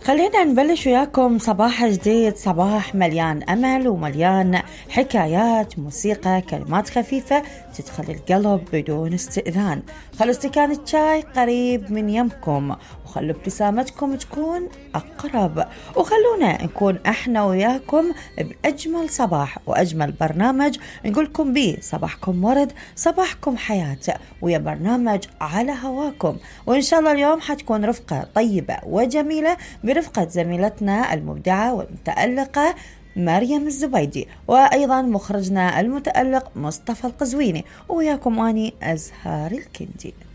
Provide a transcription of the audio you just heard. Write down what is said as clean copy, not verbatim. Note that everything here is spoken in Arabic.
خلينا نبلش وياكم صباح جديد، صباح مليان أمل ومليان حكايات، موسيقى، كلمات خفيفة تدخل القلب بدون استئذان. خلوا استكان الشاي قريب من يمكم، وخلوا ابتسامتكم تكون أقرب، وخلونا نكون احنا وياكم بأجمل صباح وأجمل برنامج نقولكم بيه صباحكم ورد، صباحكم حياة، ويا برنامج على هواكم. وإن شاء الله اليوم حتكون رفقة طيبة وجميلة برفقة زميلتنا المبدعة والمتألقة مريم الزبيدي، وأيضا مخرجنا المتألق مصطفى القزويني، وياكم أني أزهار الكندي.